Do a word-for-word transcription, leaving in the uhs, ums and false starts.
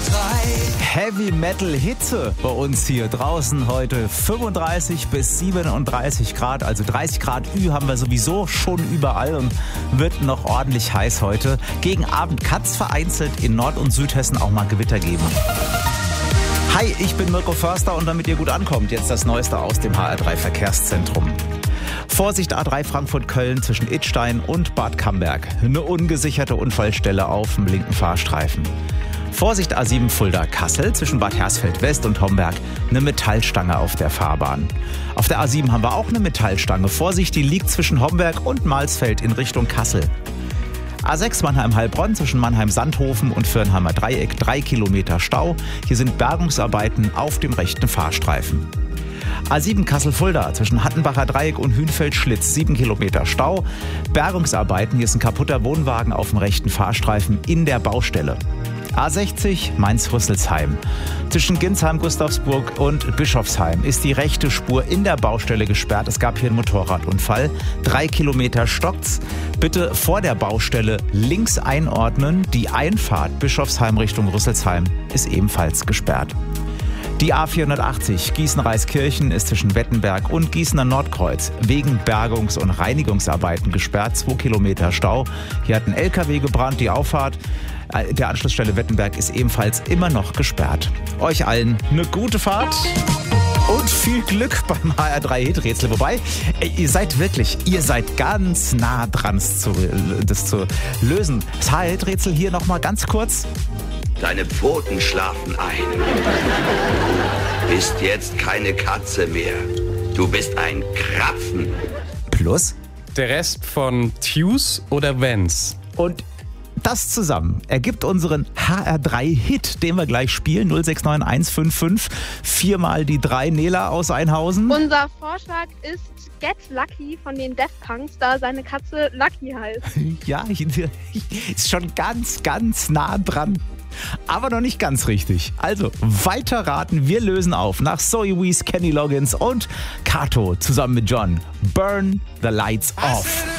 Heavy Metal Hitze bei uns hier draußen heute. fünfunddreißig bis siebenunddreißig Grad, also dreißig Grad Ü haben wir sowieso schon überall und wird noch ordentlich heiß heute. Gegen Abend kann es vereinzelt in Nord- und Südhessen auch mal Gewitter geben. Hi, ich bin Mirko Förster und damit ihr gut ankommt, jetzt das Neueste aus dem H R drei Verkehrszentrum. Vorsicht A drei Frankfurt-Köln zwischen Idstein und Bad Camberg. Eine ungesicherte Unfallstelle auf dem linken Fahrstreifen. Vorsicht A sieben Fulda-Kassel zwischen Bad Hersfeld-West und Homberg. Eine Metallstange auf der Fahrbahn. Auf der A sieben haben wir auch eine Metallstange. Vorsicht, die liegt zwischen Homberg und Malsfeld in Richtung Kassel. A sechs Mannheim-Heilbronn zwischen Mannheim-Sandhofen und Firnheimer Dreieck. Drei Kilometer Stau. Hier sind Bergungsarbeiten auf dem rechten Fahrstreifen. A sieben Kassel-Fulda zwischen Hattenbacher Dreieck und Hünfeld-Schlitz. Sieben Kilometer Stau. Bergungsarbeiten. Hier ist ein kaputter Wohnwagen auf dem rechten Fahrstreifen in der Baustelle. A sechzig Mainz-Rüsselsheim. Zwischen Ginsheim, Gustavsburg und Bischofsheim ist die rechte Spur in der Baustelle gesperrt. Es gab hier einen Motorradunfall. Drei Kilometer stockt's. Bitte vor der Baustelle links einordnen. Die Einfahrt Bischofsheim Richtung Rüsselsheim ist ebenfalls gesperrt. Die A vierhundertachtzig Gießen-Reiskirchen ist zwischen Wettenberg und Gießener Nordkreuz wegen Bergungs- und Reinigungsarbeiten gesperrt. Zwei Kilometer Stau. Hier hat ein L K W gebrannt, die Auffahrt der Anschlussstelle Wettenberg ist ebenfalls immer noch gesperrt. Euch allen eine gute Fahrt und viel Glück beim H R drei Hiträtsel. Wobei, ihr seid wirklich, ihr seid ganz nah dran, das zu, das zu lösen. Das H R Hiträtsel hier nochmal ganz kurz. Deine Pfoten schlafen ein. Du bist jetzt keine Katze mehr. Du bist ein Krapfen. Plus? Der Rest von Tues oder Vans. Und das zusammen ergibt unseren H R drei Hit, den wir gleich spielen. null sechs neun eins fünf fünf. Viermal die drei. Nela aus Einhausen. Unser Vorschlag ist Get Lucky von den Defpunks, da seine Katze Lucky heißt. Ja, ist schon ganz, ganz nah dran. Aber noch nicht ganz richtig. Also weiter raten, wir lösen auf nach Zoe Wees, Kenny Loggins und Kato zusammen mit John. Burn the Lights Off.